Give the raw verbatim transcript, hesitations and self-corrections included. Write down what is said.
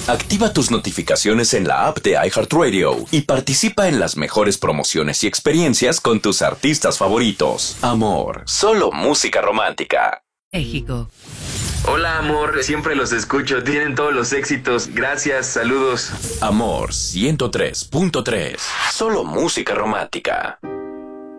Activa tus notificaciones en la app de iHeartRadio y participa en las mejores promociones y experiencias con tus artistas favoritos. Amor, solo música romántica. México. Hola, amor, siempre los escucho, tienen todos los éxitos. Gracias, saludos. Amor ciento tres punto tres, solo música romántica.